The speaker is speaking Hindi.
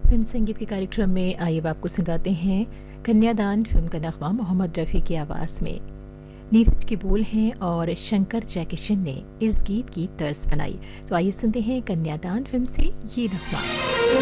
फिल्म संगीत के कार्यक्रम में आइए अब आपको सुनवाते हैं कन्यादान फिल्म का नगमा मोहम्मद रफ़ी की आवाज़ में। नीरज के बोल हैं और शंकर जयकिशन ने इस गीत की तर्ज बनाई। तो आइए सुनते हैं कन्यादान फिल्म से ये नगमा।